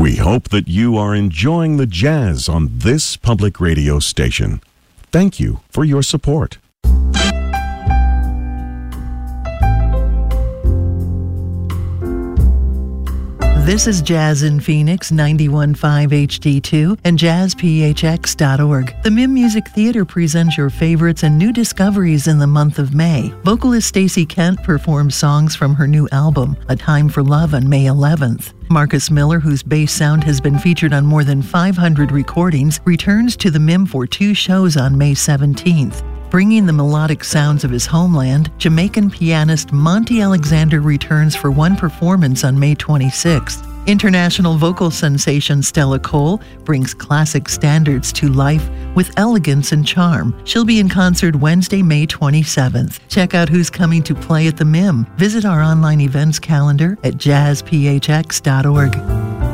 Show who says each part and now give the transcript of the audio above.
Speaker 1: We hope that you are enjoying the jazz on this public radio station. Thank you for your support.
Speaker 2: This is Jazz in Phoenix, 91.5 HD2 and jazzphx.org. The MIM Music Theater presents your favorites and new discoveries in the month of May. Vocalist Stacey Kent performs songs from her new album, A Time for Love, on May 11th. Marcus Miller, whose bass sound has been featured on more than 500 recordings, returns to the MIM for 2 shows on May 17th. Bringing the melodic sounds of his homeland, Jamaican pianist Monty Alexander returns for 1 performance on May 26th. International vocal sensation Stella Cole brings classic standards to life with elegance and charm. She'll be in concert Wednesday, May 27th. Check out who's coming to play at the MIM. Visit our online events calendar at jazzphx.org.